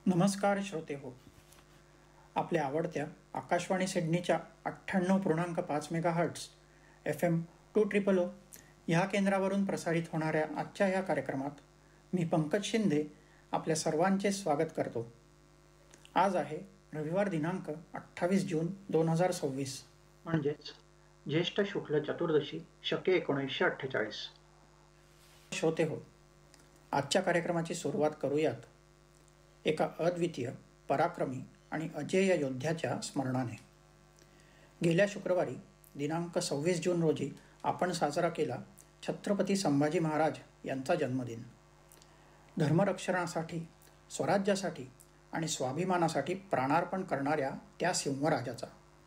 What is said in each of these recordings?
नमस्कार श्रोते हो. आपल्या आवडत्या आकाशवाणी सिडनीच्या 98.5 मेगाहर्ट्झ FM 200 ह्या केंद्रावरून प्रसारित होणाऱ्या आजच्या या कार्यक्रमात मी पंकज शिंदे आपल्या सर्वांचे स्वागत करतो. आज आहे रविवार दिनांक 28 जून 2026, म्हणजेच ज्येष्ठ शुक्ल चतुर्दशी शके 1948. श्रोते हो, आजच्या कार्यक्रमाची सुरुवात करूयात एका अद्वितीय, पराक्रमी आणि अजेय योद्ध्याच्या स्मरणाने. गेल्या शुक्रवारी दिनांक 26 जून रोजी आपण साजरा केला छत्रपती संभाजी महाराज यांचा जन्मदिन. धर्मरक्षणासाठी, स्वराज्यासाठी आणि स्वाभिमानासाठी प्राणार्पण करणाऱ्या त्या सिंहराजाचा.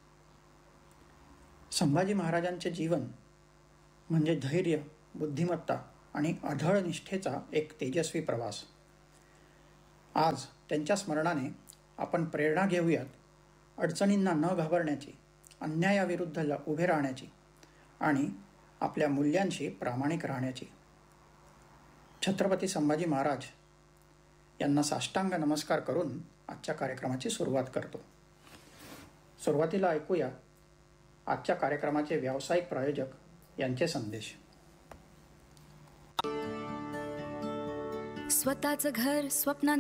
संभाजी महाराजांचे जीवन म्हणजे धैर्य, बुद्धिमत्ता आणि अढळ निष्ठेचा एक तेजस्वी प्रवास. आज त्यांच्या स्मरणाने आपण प्रेरणा घेऊयात अडचणींना न घाबरण्याची, अन्यायाविरुद्ध उभे राहण्याची आणि आपल्या मूल्यांशी प्रामाणिक राहण्याची. छत्रपती संभाजी महाराज यांना साष्टांग नमस्कार करून आजच्या कार्यक्रमाची सुरुवात करतो. सुरुवातीला ऐकूया आजच्या कार्यक्रमाचे व्यावसायिक प्रायोजक यांचे संदेश. स्वतःचं घर स्वप्न